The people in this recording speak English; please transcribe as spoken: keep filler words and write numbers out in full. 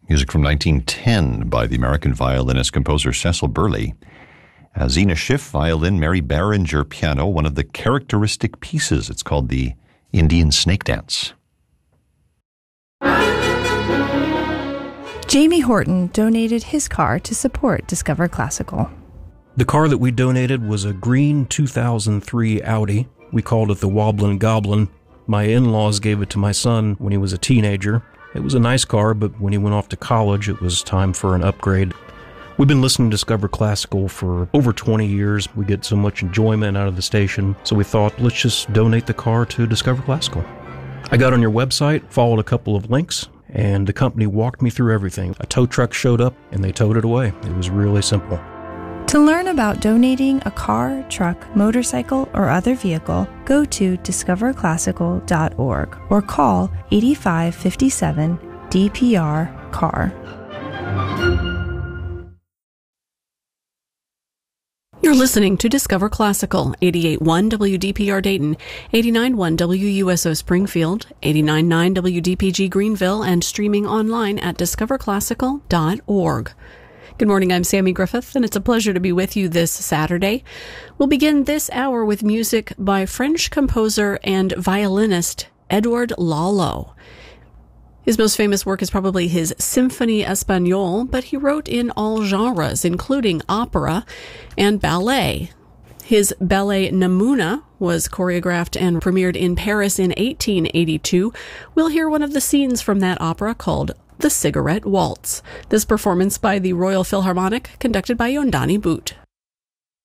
Music from nineteen ten by the American violinist-composer Cecil Burley. Uh, Zena Schiff, violin, Mary Barringer, piano, one of the characteristic pieces. It's called the Indian Snake Dance. Jamie Horton donated his car to support Discover Classical. The car that we donated was a green two thousand three Audi. We called it the Wobblin' Goblin. My in-laws gave it to my son when he was a teenager. It was a nice car, but when he went off to college, it was time for an upgrade. We've been listening to Discover Classical for over twenty years. We get so much enjoyment out of the station, so we thought, let's just donate the car to Discover Classical. I got on your website, followed a couple of links, and the company walked me through everything. A tow truck showed up, and they towed it away. It was really simple. To learn about donating a car, truck, motorcycle, or other vehicle, go to discover classical dot org or call eight five five seven D P R C A R. You're listening to Discover Classical, eighty-eight point one W D P R Dayton, eighty-nine point one W U S O Springfield, eighty-nine point nine W D P G Greenville, and streaming online at discover classical dot org. Good morning, I'm Sammy Griffith, and it's a pleasure to be with you this Saturday. We'll begin this hour with music by French composer and violinist Edouard Lalo. His most famous work is probably his Symphonie Espagnole, but he wrote in all genres, including opera and ballet. His ballet Namuna was choreographed and premiered in Paris in eighteen eighty-two. We'll hear one of the scenes from that opera called The Cigarette Waltz. This performance by the Royal Philharmonic, conducted by Yondani Boot.